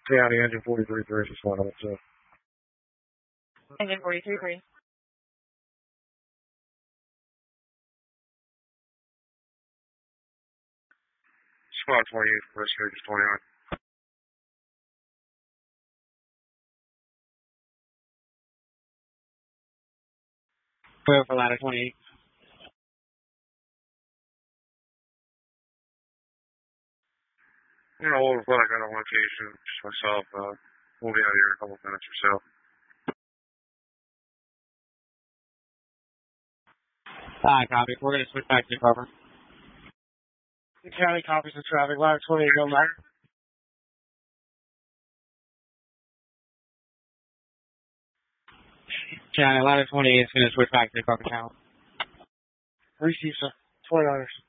County, engine 43-3, just one of it, so. Engine 43-3. Squad 28, first stage is 29. Clear for ladder 28. You know, we'll reflect on location, just myself. We'll be out here in a couple of minutes or so. Copy. We're going to switch back to cover. The county copies the traffic. Ladder 28, go ladder. County, ladder 28 is going to switch back to cover channel. Receive, sir. 29ers.